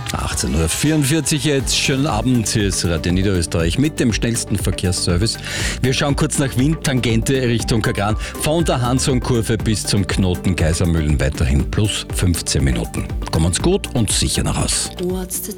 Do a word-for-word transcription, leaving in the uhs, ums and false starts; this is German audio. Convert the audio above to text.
achtzehn Uhr vierundvierzig jetzt. Schönen Abend, hier ist Radio Niederösterreich mit dem schnellsten Verkehrsservice. Wir schauen kurz nach Wien, Tangente Richtung Kagran. Von der Hansson-Kurve bis zum Knoten Kaisermühlen weiterhin plus fünfzehn Minuten. Kommen's gut und sicher nach Haus. What's the